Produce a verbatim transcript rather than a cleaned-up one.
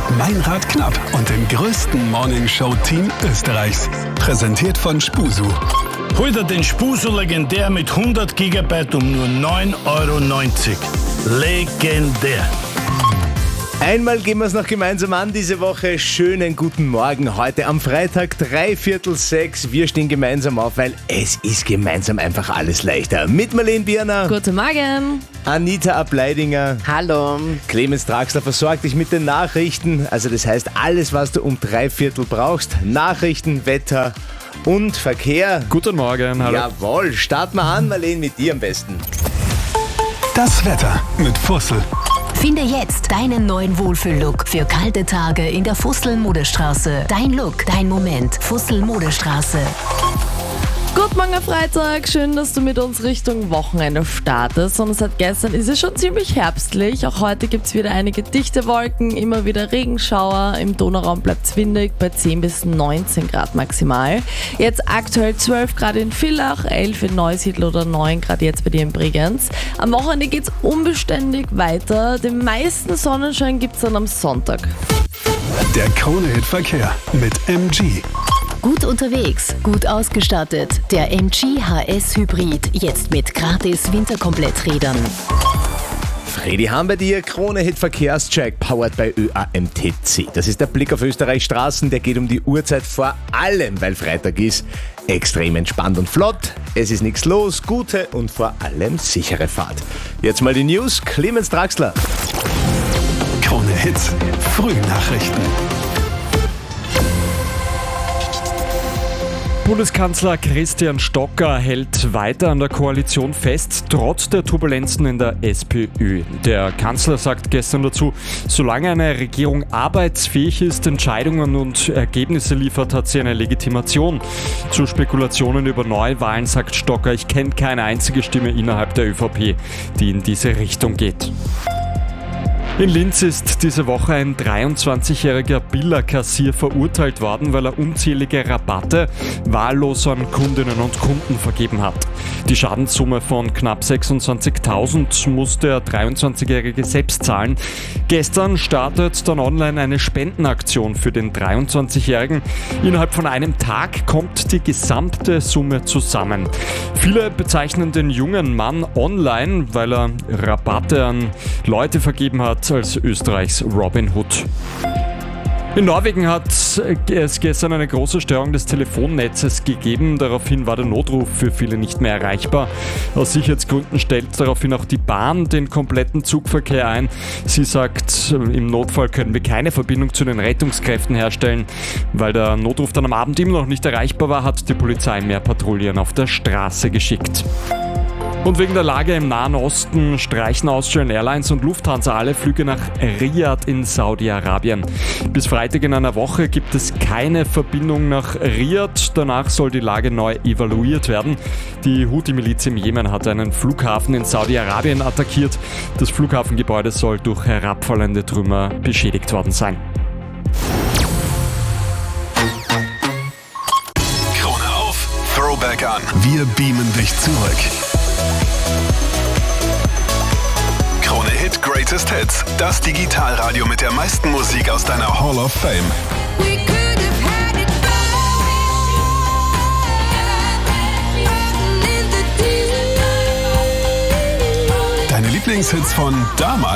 mit Meinrad Knapp und dem größten Morningshow-Team Österreichs. Präsentiert von Spusu. Hol dir den Spusu legendär mit hundert Gigabyte um nur neun Euro neunzig. Legendär. Einmal gehen wir es noch gemeinsam an diese Woche. Schönen guten Morgen. Heute am Freitag, drei Viertel sechs. Wir stehen gemeinsam auf, weil es ist gemeinsam einfach alles leichter. Mit Marlene Bierner. Guten Morgen. Anita Ableidinger. Hallo. Clemens Draxler versorgt dich mit den Nachrichten. Also das heißt, alles, was du um drei Viertel brauchst. Nachrichten, Wetter und Verkehr. Guten Morgen. Hallo. Jawohl, starten wir an, Marlene, mit dir am besten. Das Wetter mit Fussel. Finde jetzt deinen neuen Wohlfühl-Look für kalte Tage in der Fussel-Modestraße. Dein Look, dein Moment. Fussel-Modestraße. Guten Morgen, Freitag. Schön, dass du mit uns Richtung Wochenende startest. Und seit gestern ist es schon ziemlich herbstlich. Auch heute gibt es wieder einige dichte Wolken, immer wieder Regenschauer. Im Donauraum bleibt es windig bei zehn bis neunzehn Grad maximal. Jetzt aktuell zwölf Grad in Villach, elf in Neusiedl oder neun Grad jetzt bei dir in Bregenz. Am Wochenende geht es unbeständig weiter. Den meisten Sonnenschein gibt es dann am Sonntag. Der Krone-Hit-Verkehr mit M G. Gut unterwegs, gut ausgestattet. Der M G H S Hybrid, jetzt mit gratis Winterkompletträdern. Fredi, haben wir dir Krone-Hit-Verkehrscheck, powered by Ö A M T C. Das ist der Blick auf Österreichs Straßen, der geht um die Uhrzeit, vor allem, weil Freitag ist, extrem entspannt und flott. Es ist nichts los, gute und vor allem sichere Fahrt. Jetzt mal die News, Clemens Draxler. Krone-Hits, Frühnachrichten. Bundeskanzler Christian Stocker hält weiter an der Koalition fest, trotz der Turbulenzen in der SPÖ. Der Kanzler sagt gestern dazu, solange eine Regierung arbeitsfähig ist, Entscheidungen und Ergebnisse liefert, hat sie eine Legitimation. Zu Spekulationen über Neuwahlen sagt Stocker, ich kenne keine einzige Stimme innerhalb der ÖVP, die in diese Richtung geht. In Linz ist diese Woche ein dreiundzwanzigjähriger Billa-Kassier verurteilt worden, weil er unzählige Rabatte wahllos an Kundinnen und Kunden vergeben hat. Die Schadenssumme von knapp sechsundzwanzigtausend muss der dreiundzwanzigjährige selbst zahlen. Gestern startet dann online eine Spendenaktion für den dreiundzwanzigjährigen. Innerhalb von einem Tag kommt die gesamte Summe zusammen. Viele bezeichnen den jungen Mann online, weil er Rabatte an Leute vergeben hat, als Österreichs Robin Hood. In Norwegen hat es gestern eine große Störung des Telefonnetzes gegeben. Daraufhin war der Notruf für viele nicht mehr erreichbar. Aus Sicherheitsgründen stellt daraufhin auch die Bahn den kompletten Zugverkehr ein. Sie sagt, im Notfall können wir keine Verbindung zu den Rettungskräften herstellen. Weil der Notruf dann am Abend immer noch nicht erreichbar war, hat die Polizei mehr Patrouillen auf der Straße geschickt. Und wegen der Lage im Nahen Osten streichen Austrian Airlines und Lufthansa alle Flüge nach Riyadh in Saudi-Arabien. Bis Freitag in einer Woche gibt es keine Verbindung nach Riyadh. Danach soll die Lage neu evaluiert werden. Die Houthi-Miliz im Jemen hat einen Flughafen in Saudi-Arabien attackiert. Das Flughafengebäude soll durch herabfallende Trümmer beschädigt worden sein. Krone auf, Throwback an. Wir beamen dich zurück. Krone Hit Greatest Hits, das Digitalradio mit der meisten Musik aus deiner Hall of Fame. Deine Lieblingshits von damals.